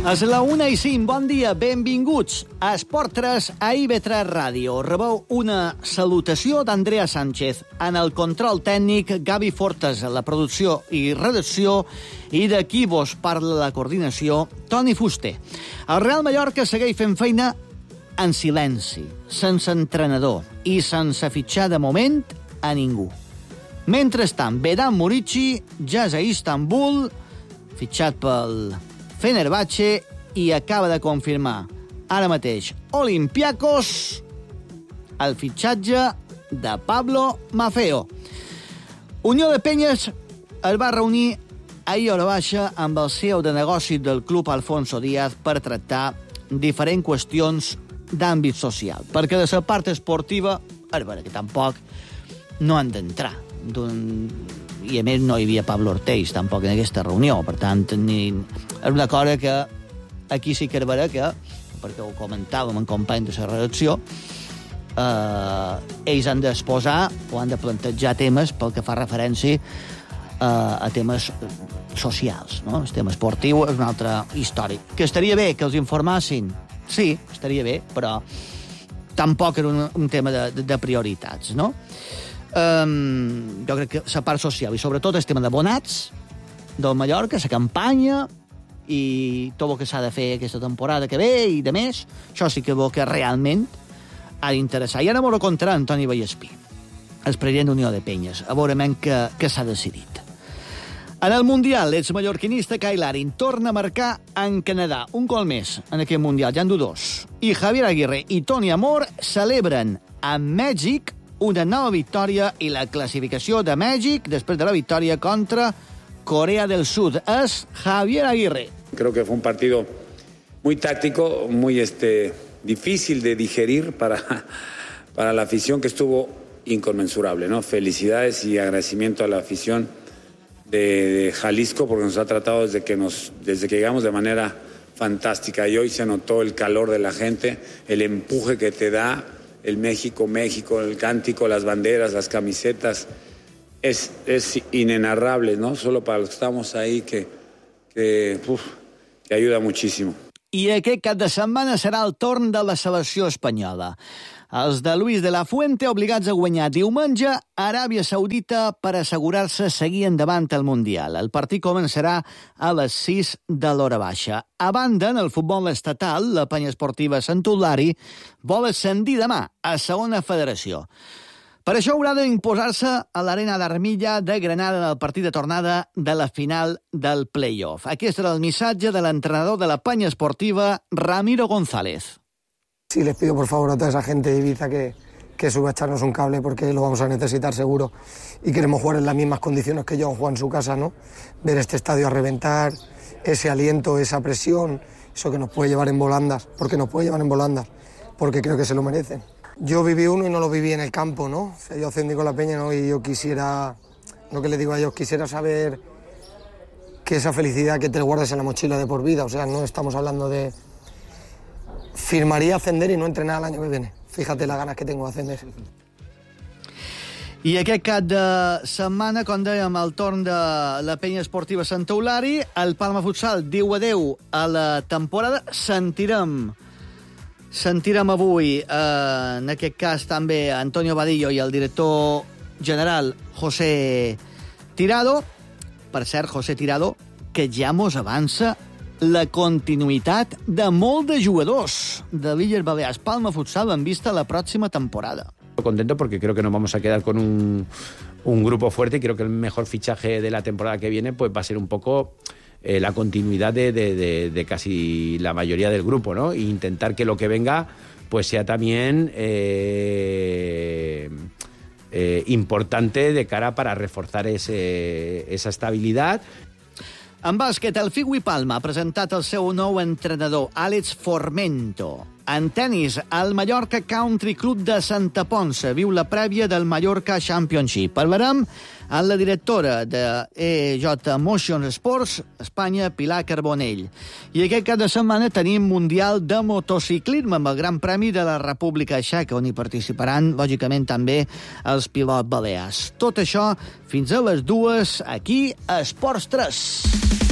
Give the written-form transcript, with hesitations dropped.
És la 1:05, bon dia, benvinguts a Esport 3 a IB3 Ràdio. Rebeu una salutació d'Andrea Sánchez, en el control tècnic Gavi Fortes, la producció i redacció, i d'aquí vos parla la coordinació Toni Fuster. El Real Mallorca segueix fent feina en silenci, sense entrenador i sense fitxar de moment a ningú. Mentrestant, Vedan Murici ja és a Istanbul, fitxat pel Fenerbahçe, i acaba de confirmar ara mateix Olympiacos el fitxatge de Pablo Maffeo. Unió de Penyes es va reunir ahir a hora baixa amb el CEO de negocis del club, Alfonso Díaz, per tractar diferents qüestions d'àmbit social, perquè de la part esportiva és vera que tampoc no han d'entrar. I a més no hi havia Pablo Ortiz tampoc en aquesta reunió, per tant és una cosa que aquí sí que és vera que, perquè ho comentàvem en company de la redacció, ells han d'exposar o han de plantejar temes pel que fa referència a temes socials, no? El tema esportiu és una altra història. Que estaria bé que els informassin, sí, estaria bé, però tampoc era un tema de prioritats, no? Jo crec que la part social i sobretot el tema d'abonats del Mallorca, la campanya i tot el que s'ha de fer aquesta temporada que ve i de més, això sí que veu que realment ha d'interessar. I ara m'ho contarà Antoni Vallespí, el president d'Unió de Penyes, a veure què s'ha decidit. En el Mundial, l'exmallorquinista Kyle Larin torna a marcar en Canadà un gol més en aquest Mundial, ja en du dos. I Javier Aguirre i Toni Amor celebren a Mèxic una nova victòria i la classificació de Mèxic després de la victòria contra Corea del Sud. Es Javier Aguirre. Creo que fue un partido muy táctico, muy difícil de digerir para la afición, que estuvo inconmensurable, ¿no? Felicidades y agradecimiento a la afición de Jalisco, porque nos ha tratado desde que llegamos de manera fantástica, y hoy se notó el calor de la gente, el empuje que te da el México, el cántico, las banderas, las camisetas, es inenarrable, ¿no? Solo para los que estamos ahí, que ayuda muchísimo. I aquest cap de setmana serà el torn de la selecció espanyola. Els de Luis de la Fuente obligats a guanyar diumenge a Aràbia Saudita per assegurar-se seguir endavant al Mundial. El partit començarà a les 6 de l'hora baixa. A banda, en el futbol estatal, la penya esportiva Sant Eulari vol ascendir demà a segona federació. Per això haurà d'imposar-se a l'Arena d'Armilla de Granada en el partit de tornada de la final del play-off. Aquest era el missatge de l'entrenador de la penya esportiva, Ramiro González. Sí, les pido por favor a toda esa gente de Ibiza que suba a echarnos un cable, porque lo vamos a necesitar seguro, y queremos jugar en las mismas condiciones que ellos han jugado en su casa, ¿no? Ver este estadio a reventar, ese aliento, esa presión, eso que nos puede llevar en volandas, porque creo que se lo merecen. Yo viví uno y no lo viví en el campo, ¿no? O sea, yo ascendí con la Peña, ¿no? Y yo quisiera, lo que les digo a ellos, quisiera saber que esa felicidad que te guardas en la mochila de por vida, o sea, no estamos hablando de... Firmaría ascender y no entrenar el año que viene. Fíjate las ganas que tengo de ascender. I aquest cap de setmana, com dèiem, el torn de la penya esportiva Sant Eulari, el Palma Futsal diu adeu a la temporada. Sentirem avui, en aquest cas també, Antonio Vadillo i el director general José Tirado. Per cert, José Tirado, que ja mos avança la continuïtat de molts de jugadors de l'Illes Balears Palma Futsal en vista a la pròxima temporada. Contento porque creo que nos vamos a quedar con un grupo fuerte, y creo que el mejor fichaje de la temporada que viene pues va a ser un poco la continuidad de casi la mayoría del grupo, ¿no? E intentar que lo que venga pues sea también importante de cara para reforzar esa estabilidad. En bàsquet, el Figui Palma ha presentat el seu nou entrenador, Àlex Formento. En tennis, el Mallorca Country Club de Santa Ponça viu la prèvia del Mallorca Championship. Parlarem amb la directora de EJ Motion Sports Espanya, Pilar Carbonell. I aquest cap de setmana tenim Mundial de Motociclisme amb el Gran Premi de la República Txeca, on hi participaran, lògicament, també els pilots balears. Tot això fins a les 2, aquí a Esports 3.